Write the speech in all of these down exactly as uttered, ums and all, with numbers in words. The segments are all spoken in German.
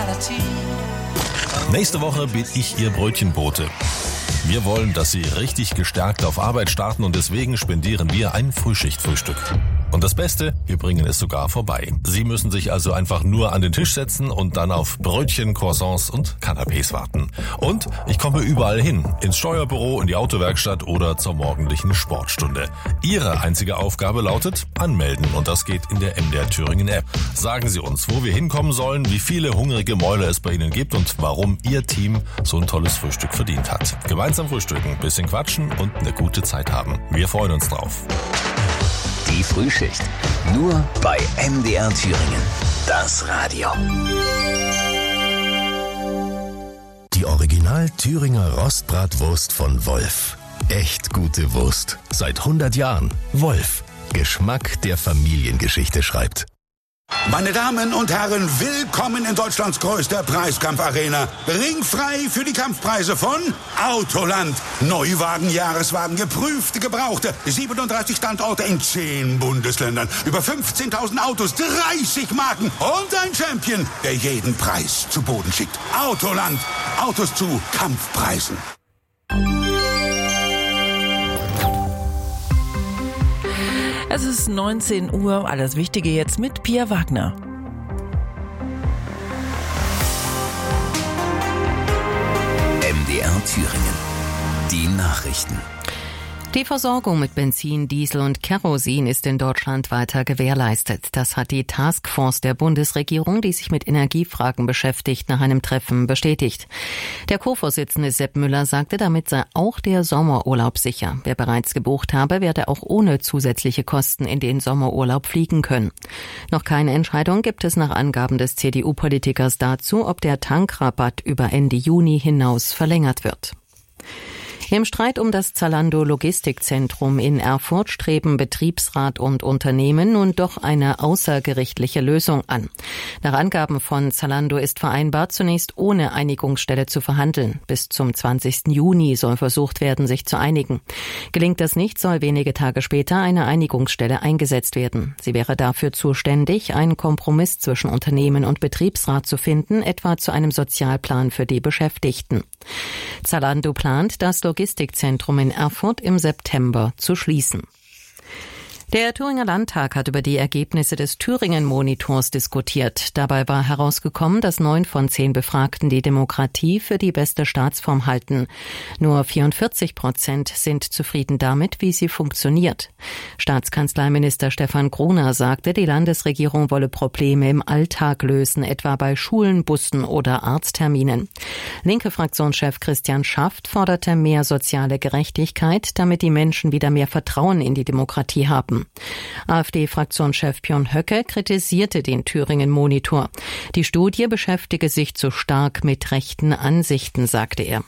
Nächste Woche bin ich Ihr Brötchenbote. Wir wollen, dass Sie richtig gestärkt auf Arbeit starten und deswegen spendieren wir ein Frühschichtfrühstück. Und das Beste, wir bringen es sogar vorbei. Sie müssen sich also einfach nur an den Tisch setzen und dann auf Brötchen, Croissants und Canapés warten. Und ich komme überall hin, ins Steuerbüro, in die Autowerkstatt oder zur morgendlichen Sportstunde. Ihre einzige Aufgabe lautet anmelden und das geht in der M D R Thüringen App. Sagen Sie uns, wo wir hinkommen sollen, wie viele hungrige Mäuler es bei Ihnen gibt und warum Ihr Team so ein tolles Frühstück verdient hat. Gemeinsam frühstücken, bisschen quatschen und eine gute Zeit haben. Wir freuen uns drauf. Die Frühschicht. Nur bei M D R Thüringen. Das Radio. Die Original Thüringer Rostbratwurst von Wolf. Echt gute Wurst. Seit hundert Jahren. Wolf. Geschmack, der Familiengeschichte schreibt. Meine Damen und Herren, willkommen in Deutschlands größter Preiskampfarena. Ringfrei für die Kampfpreise von Autoland. Neuwagen, Jahreswagen, geprüfte, gebrauchte. siebenunddreißig Standorte in zehn Bundesländern. Über fünfzehntausend Autos, dreißig Marken und ein Champion, der jeden Preis zu Boden schickt. Autoland. Autos zu Kampfpreisen. Es ist neunzehn Uhr, alles Wichtige jetzt mit Pia Wagner. M D R Thüringen. Die Nachrichten. Die Versorgung mit Benzin, Diesel und Kerosin ist in Deutschland weiter gewährleistet. Das hat die Taskforce der Bundesregierung, die sich mit Energiefragen beschäftigt, nach einem Treffen bestätigt. Der Co-Vorsitzende Sepp Müller sagte, damit sei auch der Sommerurlaub sicher. Wer bereits gebucht habe, werde auch ohne zusätzliche Kosten in den Sommerurlaub fliegen können. Noch keine Entscheidung gibt es nach Angaben des C D U-Politikers dazu, ob der Tankrabatt über Ende Juni hinaus verlängert wird. Im Streit um das Zalando-Logistikzentrum in Erfurt streben Betriebsrat und Unternehmen nun doch eine außergerichtliche Lösung an. Nach Angaben von Zalando ist vereinbart, zunächst ohne Einigungsstelle zu verhandeln. Bis zum zwanzigsten Juni soll versucht werden, sich zu einigen. Gelingt das nicht, soll wenige Tage später eine Einigungsstelle eingesetzt werden. Sie wäre dafür zuständig, einen Kompromiss zwischen Unternehmen und Betriebsrat zu finden, etwa zu einem Sozialplan für die Beschäftigten. Zalando plant, das Logistikzentrum in Erfurt im September zu schließen. Der Thüringer Landtag hat über die Ergebnisse des Thüringen-Monitors diskutiert. Dabei war herausgekommen, dass neun von zehn Befragten die Demokratie für die beste Staatsform halten. Nur vierundvierzig Prozent sind zufrieden damit, wie sie funktioniert. Staatskanzleiminister Stefan Gruner sagte, die Landesregierung wolle Probleme im Alltag lösen, etwa bei Schulen, Bussen oder Arztterminen. Linke Fraktionschef Christian Schaft forderte mehr soziale Gerechtigkeit, damit die Menschen wieder mehr Vertrauen in die Demokratie haben. AfD-Fraktionschef Björn Höcke kritisierte den Thüringen-Monitor. Die Studie beschäftige sich zu stark mit rechten Ansichten, sagte er.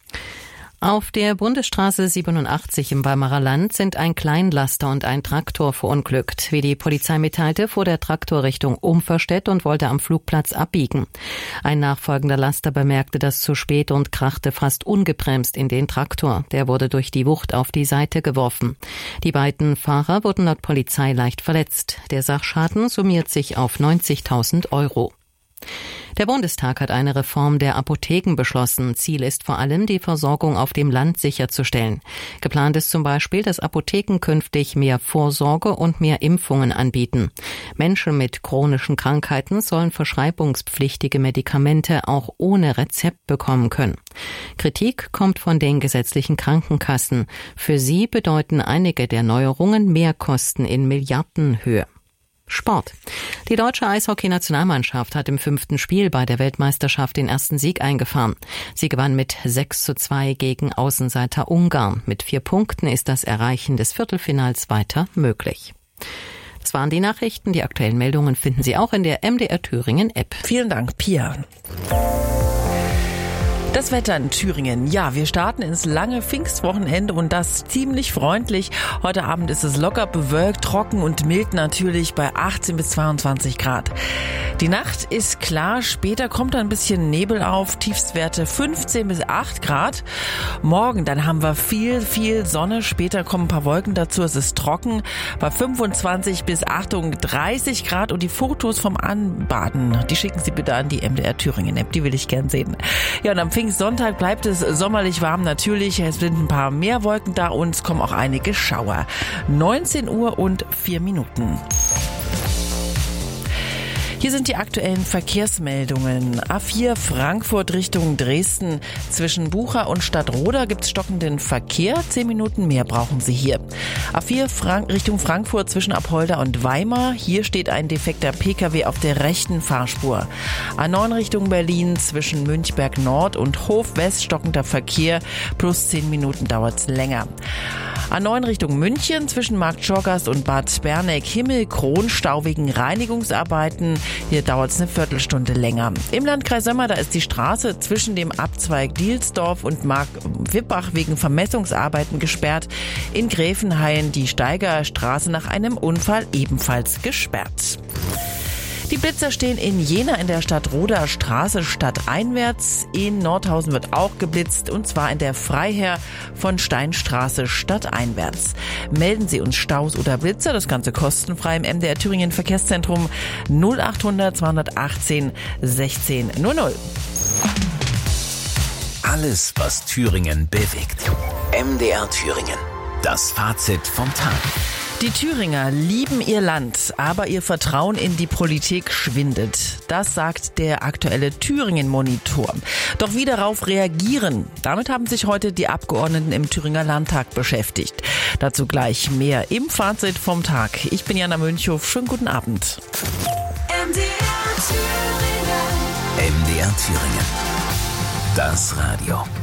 Auf der Bundesstraße siebenundachtzig im Weimarer Land sind ein Kleinlaster und ein Traktor verunglückt. Wie die Polizei mitteilte, fuhr der Traktor Richtung Umverstedt und wollte am Flugplatz abbiegen. Ein nachfolgender Laster bemerkte das zu spät und krachte fast ungebremst in den Traktor. Der wurde durch die Wucht auf die Seite geworfen. Die beiden Fahrer wurden laut Polizei leicht verletzt. Der Sachschaden summiert sich auf neunzigtausend Euro. Der Bundestag hat eine Reform der Apotheken beschlossen. Ziel ist vor allem, die Versorgung auf dem Land sicherzustellen. Geplant ist zum Beispiel, dass Apotheken künftig mehr Vorsorge und mehr Impfungen anbieten. Menschen mit chronischen Krankheiten sollen verschreibungspflichtige Medikamente auch ohne Rezept bekommen können. Kritik kommt von den gesetzlichen Krankenkassen. Für sie bedeuten einige der Neuerungen Mehrkosten in Milliardenhöhe. Sport. Die deutsche Eishockey-Nationalmannschaft hat im fünften Spiel bei der Weltmeisterschaft den ersten Sieg eingefahren. Sie gewann mit sechs zu zwei gegen Außenseiter Ungarn. Mit vier Punkten ist das Erreichen des Viertelfinals weiter möglich. Das waren die Nachrichten. Die aktuellen Meldungen finden Sie auch in der M D R Thüringen App. Vielen Dank, Pia. Das Wetter in Thüringen. Ja, wir starten ins lange Pfingstwochenende und das ziemlich freundlich. Heute Abend ist es locker bewölkt, trocken und mild natürlich bei achtzehn bis zweiundzwanzig Grad. Die Nacht ist klar, später kommt ein bisschen Nebel auf, Tiefstwerte fünfzehn bis acht Grad. Morgen, dann haben wir viel, viel Sonne, später kommen ein paar Wolken dazu, es ist trocken bei fünfundzwanzig bis Achtung dreißig Grad und die Fotos vom Anbaden, die schicken Sie bitte an die M D R Thüringen App, die will ich gern sehen. Ja, und am Pfingstsonntag bleibt es sommerlich warm natürlich, es sind ein paar mehr Wolken da und es kommen auch einige Schauer. neunzehn Uhr und vier Minuten. Hier sind die aktuellen Verkehrsmeldungen. A vier Frankfurt Richtung Dresden. Zwischen Bucha und Stadtroda gibt's stockenden Verkehr. Zehn Minuten mehr brauchen Sie hier. A vier Frank- Richtung Frankfurt zwischen Apolda und Weimar. Hier steht ein defekter P K W auf der rechten Fahrspur. A neun Richtung Berlin zwischen Münchberg Nord und Hof West stockender Verkehr. Plus zehn Minuten dauert's länger. A neun Richtung München zwischen Marktschorgast und Bad Berneck-Himmelkron Stau wegen Reinigungsarbeiten. Hier dauert es eine Viertelstunde länger. Im Landkreis Sömmer, da ist die Straße zwischen dem Abzweig Dielsdorf und Mark-Wippach wegen Vermessungsarbeiten gesperrt. In Gräfenhain die Steigerstraße nach einem Unfall ebenfalls gesperrt. Die Blitzer stehen in Jena in der Stadtroder Straße stadteinwärts. In Nordhausen wird auch geblitzt und zwar in der Freiherr von Steinstraße stadteinwärts. Melden Sie uns Staus oder Blitzer, das Ganze kostenfrei im M D R Thüringen Verkehrszentrum null achthundert zweihundertachtzehn sechzehn null null. Alles, was Thüringen bewegt. M D R Thüringen. Das Fazit vom Tag. Die Thüringer lieben ihr Land, aber ihr Vertrauen in die Politik schwindet. Das sagt der aktuelle Thüringen-Monitor. Doch wie darauf reagieren? Damit haben sich heute die Abgeordneten im Thüringer Landtag beschäftigt. Dazu gleich mehr im Fazit vom Tag. Ich bin Jana Münchow. Schönen guten Abend. M D R Thüringen. M D R Thüringen. Das Radio.